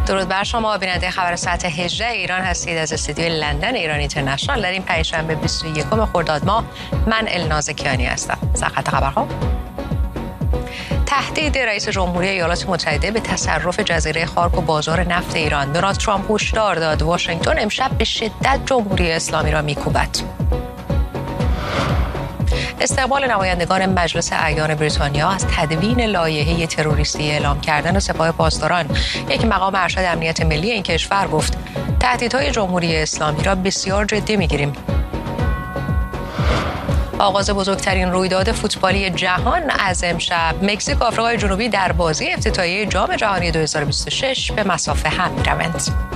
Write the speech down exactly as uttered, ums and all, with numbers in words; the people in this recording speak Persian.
درود بر شما بیننده خبر ساعت هجده ایران هستید از استودیوی لندن ایران اینترنشنال در این پنجشنبه بیست و یکم خرداد ماه. من الناز کیانی هستم. سرخط خبرها: تهدید رئیس جمهوری ایالات متحده به تصرف جزیره خارک و بازار نفت ایران. دونالد ترامپ هشدار داد واشنگتن امشب به شدت جمهوری اسلامی را میکوبد. استقبال نمایندگان مجلس اعیان بریتانیا از تدوین لایحه تروریستی اعلام کردن سپاه پاسداران. یک مقام ارشد امنیت ملی این کشور گفت تهدیدهای جمهوری اسلامی را بسیار جدی می‌گیریم. آغاز بزرگترین رویداد فوتبالی جهان از امشب. مکزیک و آفریقای جنوبی در بازی افتتاحیه جام جهانی دو هزار و بیست و شش به مصاف هم می‌روند.